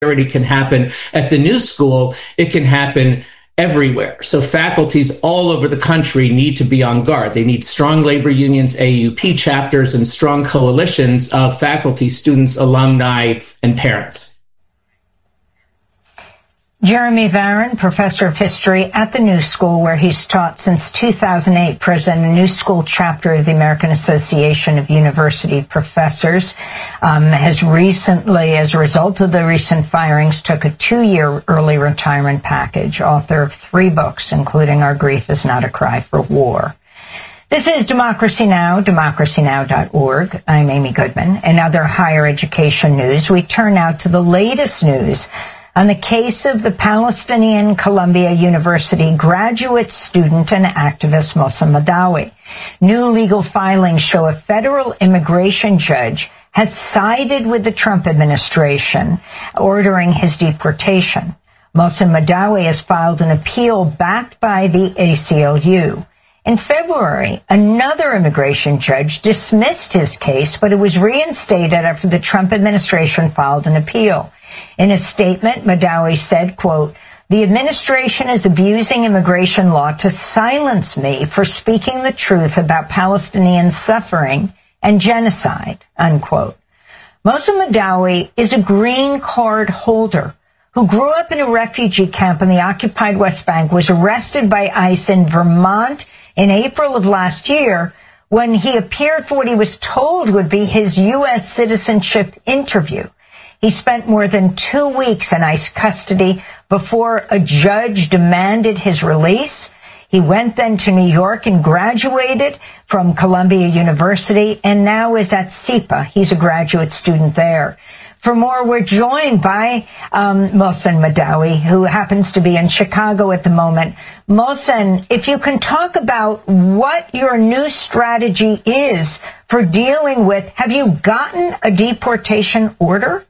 can happen at the new school, it can happen everywhere. So faculties all over the country need to be on guard. They need strong labor unions, AUP chapters, and strong coalitions of faculty, students, alumni, and parents. Jeremy Varon, professor of history at the New School, where he's taught since 2008, president of the New School chapter of the American Association of University Professors, has recently, as a result of the recent firings, took a 2-year early retirement package, author of 3 books, including Our Grief Is Not a Cry for War. This is Democracy Now!, democracynow.org. I'm Amy Goodman. In other higher education news, we turn now to the latest news on the case of the Palestinian Columbia University graduate student and activist Mohsen Madawi. New legal filings show a federal immigration judge has sided with the Trump administration, ordering his deportation. Mohsen Madawi has filed an appeal backed by the ACLU. In February, another immigration judge dismissed his case, but it was reinstated after the Trump administration filed an appeal. In a statement, Madawi said, quote, "The administration is abusing immigration law to silence me for speaking the truth about Palestinian suffering and genocide," unquote. Mohsen Madawi is a green card holder who grew up in a refugee camp in the occupied West Bank, was arrested by ICE in Vermont in April of last year when he appeared for what he was told would be his U.S. citizenship interview. He spent more than 2 weeks in ICE custody before a judge demanded his release. He went then to New York and graduated from Columbia University and now is at SIPA. He's a graduate student there. For more, we're joined by Mohsen Madawi, who happens to be in Chicago at the moment. Mohsen, if you can talk about what your new strategy is for dealing with, have you gotten a deportation order?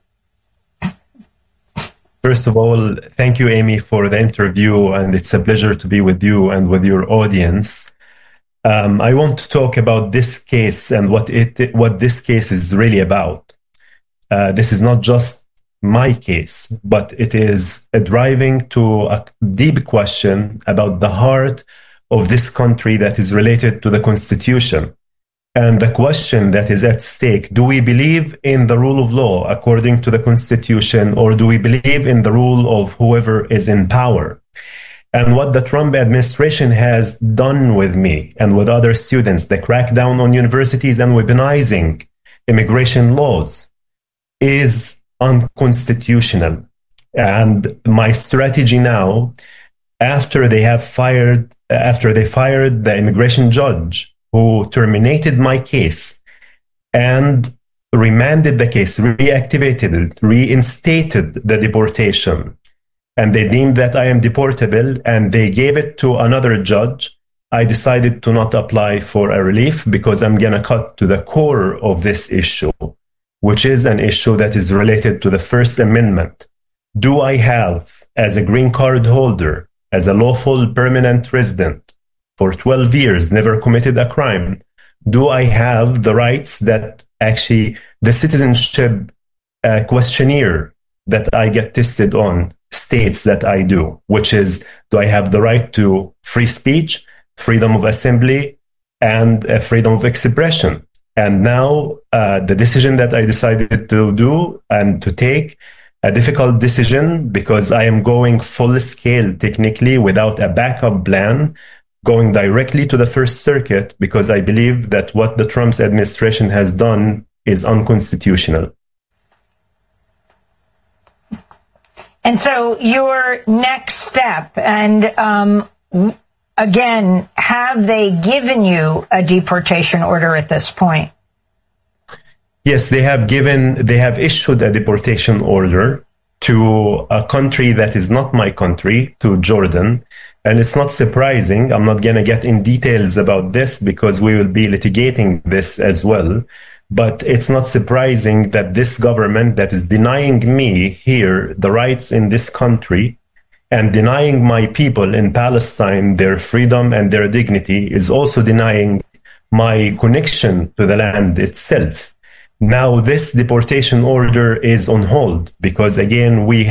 First of all, thank you, Amy, for the interview, and it's a pleasure to be with you and with your audience. I want to talk about this case and what this case is really about. This is not just my case, but it is driving to a deep question about the heart of this country that is related to the Constitution. And the question that is at stake, do we believe in the rule of law according to the Constitution, or do we believe in the rule of whoever is in power? And what the Trump administration has done with me and with other students, the crackdown on universities and weaponizing immigration laws, is unconstitutional. And my strategy now, after they fired the immigration judge who terminated my case and remanded the case, reactivated it, reinstated the deportation, and they deemed that I am deportable, and they gave it to another judge, I decided to not apply for a relief because I'm going to cut to the core of this issue, which is an issue that is related to the First Amendment. Do I have, as a green card holder, as a lawful permanent resident, for 12 years, never committed a crime, do I have the rights that actually the citizenship questionnaire that I get tested on states that I do, which is, do I have the right to free speech, freedom of assembly, and freedom of expression? And now the decision that I decided to do and to take, a difficult decision because I am going full scale technically without a backup plan, going directly to the First Circuit because I believe that what the Trump administration has done is unconstitutional. And so your next step, and again, have they given you a deportation order at this point? Yes, they have issued a deportation order to a country that is not my country, to Jordan. And it's not surprising. I'm not going to get in details about this because we will be litigating this as well. But it's not surprising that this government that is denying me here the rights in this country and denying my people in Palestine their freedom and their dignity is also denying my connection to the land itself. Now, this deportation order is on hold because, again, we